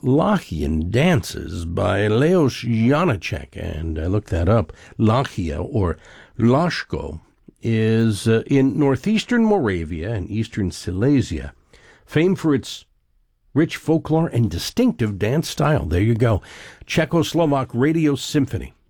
Czechoslovakian dances by Leos Janáček, and I looked that up. Lachia, or Lashko, is in northeastern Moravia and eastern Silesia, famed for its rich folklore and distinctive dance style. There you go. Czechoslovak Radio Symphony.